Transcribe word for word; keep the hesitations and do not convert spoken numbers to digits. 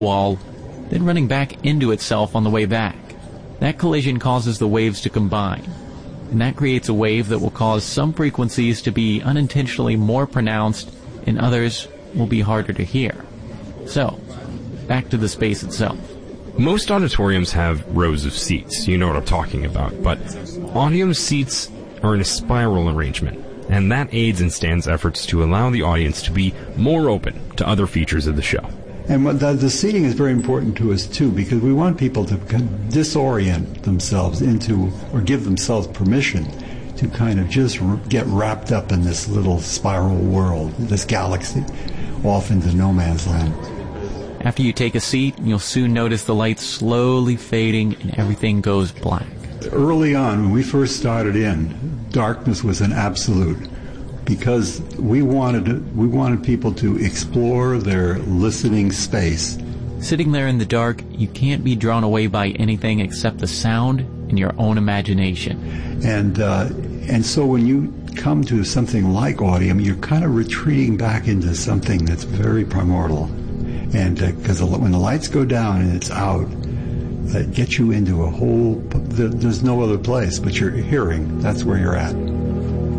wall, then running back into itself on the way back. That collision causes the waves to combine, and that creates a wave that will cause some frequencies to be unintentionally more pronounced and others will be harder to hear. So, back to the space itself. Most auditoriums have rows of seats, you know what I'm talking about, but Audium's seats are in a spiral arrangement, and that aids in Stan's efforts to allow the audience to be more open to other features of the show. And what the, the seating is very important to us, too, because we want people to kind of disorient themselves into, or give themselves permission to kind of just r- get wrapped up in this little spiral world, this galaxy, off into no man's land. After you take a seat, you'll soon notice the lights slowly fading and everything goes black. Early on, when we first started in, darkness was an absolute, because we wanted to, we wanted people to explore their listening space. Sitting there in the dark, you can't be drawn away by anything except the sound and your own imagination. And uh, and so when you come to something like Audium, you're kind of retreating back into something that's very primordial. And because uh, when the lights go down and it's out, it gets you into a whole, there's no other place but your hearing. That's where you're at.